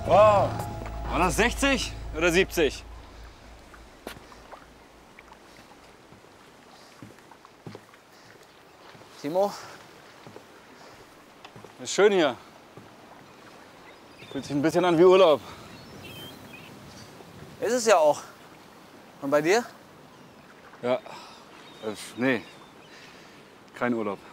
Wow. War das 60 oder 70? Timo? Ist schön hier. Fühlt sich ein bisschen an wie Urlaub. Ist es ja auch. Und bei dir? Ja. Nee. Kein Urlaub.